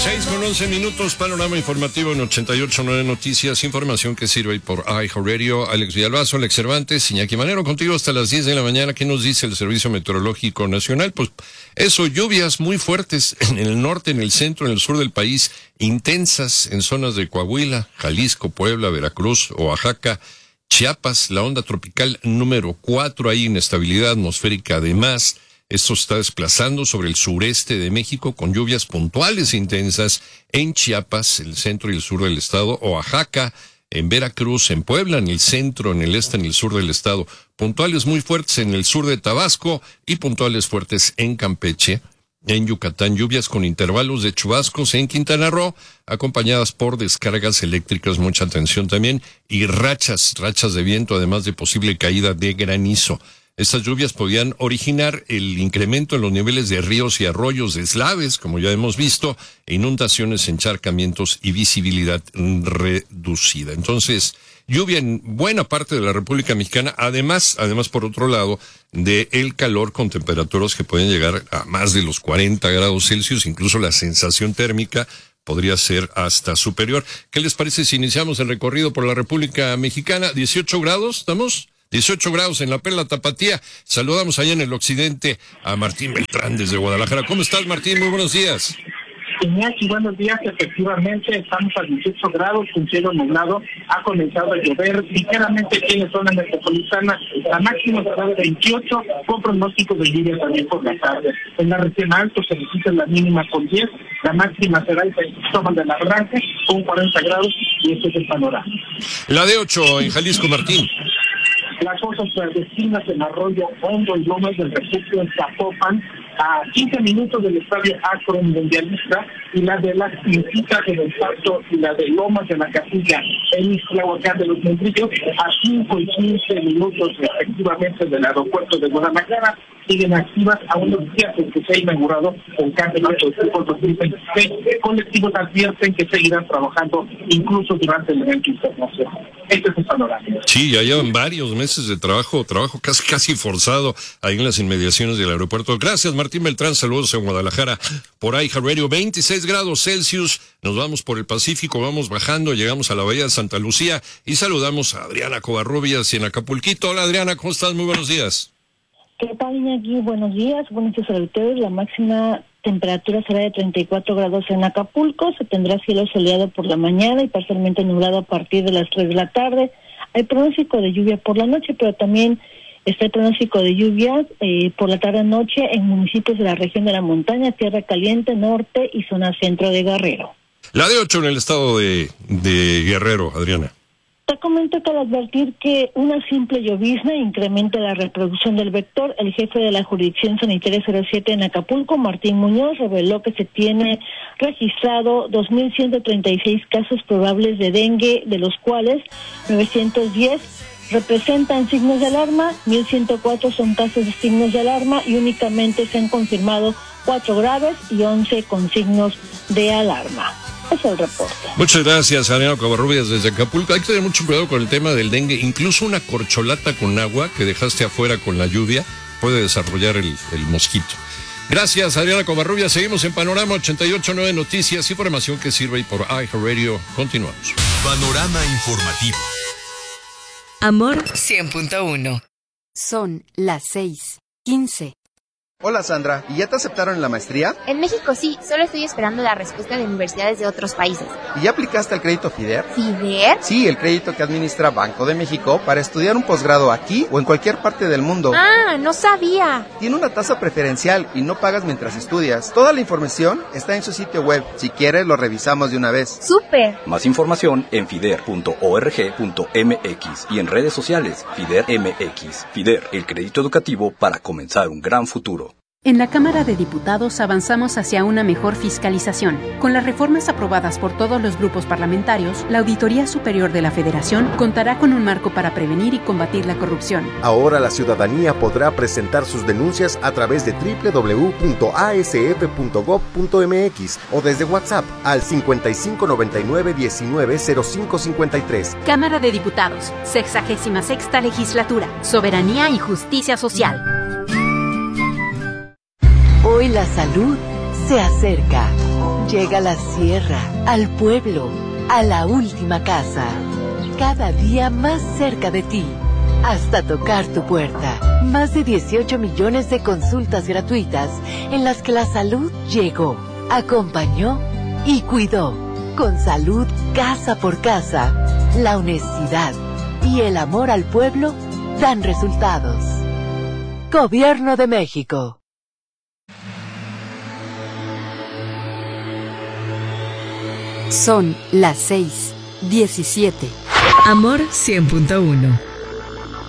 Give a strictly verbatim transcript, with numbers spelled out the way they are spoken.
seis con once minutos, panorama informativo en ochenta y ocho punto nueve Noticias, información que sirve por iHeartRadio. Alex Villalbazo, Alex Cervantes, Iñaki Manero, contigo hasta las diez de la mañana. ¿Qué nos dice el Servicio Meteorológico Nacional? Pues eso, lluvias muy fuertes en el norte, en el centro, en el sur del país, intensas en zonas de Coahuila, Jalisco, Puebla, Veracruz, Oaxaca, Chiapas, la onda tropical número cuatro, hay inestabilidad atmosférica además. Esto está desplazando sobre el sureste de México con lluvias puntuales intensas en Chiapas, el centro y el sur del estado, Oaxaca, en Veracruz, en Puebla, en el centro, en el este, en el sur del estado. Puntuales muy fuertes en el sur de Tabasco y puntuales fuertes en Campeche, en Yucatán. Lluvias con intervalos de chubascos en Quintana Roo, acompañadas por descargas eléctricas, mucha atención también, y rachas, rachas de viento, además de posible caída de granizo. Estas lluvias podían originar el incremento en los niveles de ríos y arroyos, deslaves, como ya hemos visto, e inundaciones, encharcamientos y visibilidad reducida. Entonces, lluvia en buena parte de la República Mexicana, además, además por otro lado, de el calor con temperaturas que pueden llegar a más de los cuarenta grados Celsius, incluso la sensación térmica podría ser hasta superior. ¿Qué les parece si iniciamos el recorrido por la República Mexicana? dieciocho grados, ¿estamos? dieciocho grados en la Perla Tapatía. Saludamos allá en el occidente a Martín Beltrán desde Guadalajara. ¿Cómo estás, Martín? Muy buenos días. Iñaki, buenos días. Efectivamente, estamos a dieciocho grados, con cielo nublado. Ha comenzado a llover ligeramente aquí en la zona metropolitana. La máxima será de veintiocho, con pronóstico de lluvia también por la tarde. En la región alto se registra la mínima con diez, la máxima será el Cristóbal de la Branca con cuarenta grados, y este es el panorama. La D ocho en Jalisco, Martín. Las cosas clandestinas en Arroyo Hondo y Lomas del Refugio en Zapopan, a quince minutos del estadio Akron Mundialista, y la de las Quintitas en el Salto y la de Lomas de la Casilla en Ixtlahuacán de los Membrillos, a cinco y quince minutos respectivamente del aeropuerto de Guadalajara, siguen activas a unos días en que se ha inaugurado el campeonato de fútbol dos mil veintiséis. Colectivos advierten que seguirán trabajando incluso durante el evento internacional. Este es el panorama. Sí, ya llevan varios meses de trabajo, trabajo casi casi forzado ahí en las inmediaciones del aeropuerto. Gracias, Martín Beltrán, saludos en Guadalajara por iHeartRadio. veintiséis grados Celsius, nos vamos por el Pacífico, vamos bajando, llegamos a la Bahía de Santa Lucía y saludamos a Adriana Covarrubias en Acapulquito. Hola, Adriana, ¿cómo estás? Muy buenos días. ¿Qué tal, Iñaki? Buenos días, buenos días a ustedes. La máxima temperatura será de treinta y cuatro grados en Acapulco, se tendrá cielo soleado por la mañana y parcialmente nublado a partir de las tres de la tarde. Hay pronóstico de lluvia por la noche, pero también está el pronóstico de lluvia eh, por la tarde-noche en municipios de la región de la montaña, Tierra Caliente, Norte y zona centro de Guerrero. La D ocho en el estado de, de Guerrero, Adriana. Te comento que al advertir que una simple llovizna incrementa la reproducción del vector, el jefe de la Jurisdicción Sanitaria cero siete en Acapulco, Martín Muñoz, reveló que se tiene registrado dos mil ciento treinta y seis casos probables de dengue, de los cuales novecientos diez representan signos de alarma, mil ciento cuatro son casos de signos de alarma y únicamente se han confirmado cuatro graves y once con signos de alarma. Es el reporte. Muchas gracias, Adriana Covarrubias desde Acapulco. Hay que tener mucho cuidado con el tema del dengue. Incluso una corcholata con agua que dejaste afuera con la lluvia puede desarrollar el, el mosquito. Gracias, Adriana Covarrubias. Seguimos en Panorama ochenta y ocho punto nueve Noticias, información que sirve y por iHeartRadio. Continuamos. Panorama informativo. Amor cien punto uno. Son las seis quince. Hola Sandra, ¿y ya te aceptaron en la maestría? En México sí, solo estoy esperando la respuesta de universidades de otros países. ¿Y ya aplicaste al crédito FIDER? ¿FIDER? Sí, el crédito que administra Banco de México para estudiar un posgrado aquí o en cualquier parte del mundo. Ah, no sabía. Tiene una tasa preferencial y no pagas mientras estudias. Toda la información está en su sitio web. Si quieres, lo revisamos de una vez. ¡Súper! Más información en fider punto org punto m x y en redes sociales FIDER M X. FIDER, el crédito educativo para comenzar un gran futuro. En la Cámara de Diputados avanzamos hacia una mejor fiscalización. Con las reformas aprobadas por todos los grupos parlamentarios, la Auditoría Superior de la Federación contará con un marco para prevenir y combatir la corrupción. Ahora la ciudadanía podrá presentar sus denuncias a través de doble u doble u doble u punto a s f punto gob punto m x o desde WhatsApp al cincuenta y cinco noventa y nueve diecinueve cero cinco cincuenta y tres. Cámara de Diputados, sexagésima sexta legislatura, soberanía y justicia social. Hoy la salud se acerca. llega a la sierra, al pueblo, a la última casa. Cada día más cerca de ti, hasta tocar tu puerta. Más de dieciocho millones de consultas gratuitas en las que la salud llegó, acompañó y cuidó. Con salud casa por casa, la honestidad y el amor al pueblo dan resultados. Gobierno de México. Son las seis diecisiete. Amor cien punto uno.